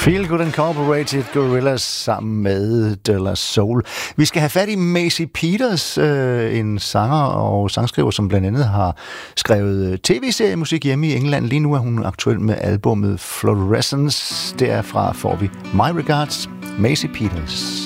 Feel Good Incorporated, Gorillaz sammen med De La Soul. Vi skal have fat i Maisie Peters, en sanger og sangskriver, som blandt andet har skrevet tv-seriemusik hjemme i England. Lige nu er hun aktuel med albummet Fluorescence. Derfra får vi My Regards, Maisie Peters.